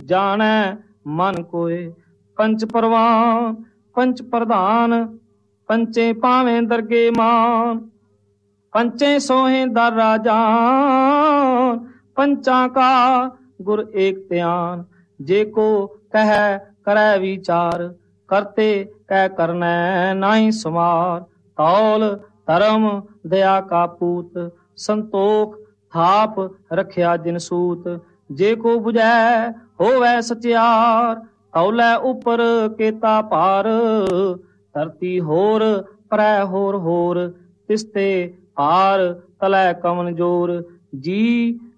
जानै मन कोय। पंच परवान पंच प्रधान, पंचे पावें दरगे मान। पंचे सोहें दर राजान, पंचा का गुर एक ध्यान। जे को कह करै विचार, करते कह करनै नाहीं समार। तौल धर्म दया का पूत, संतोख थाप रखिया जिन सूत। जे को बुझै होवै सचियार, तौलै उपर केता पार। धरती होर परै होर होर, तिसते पार तलै कवन जोर। जी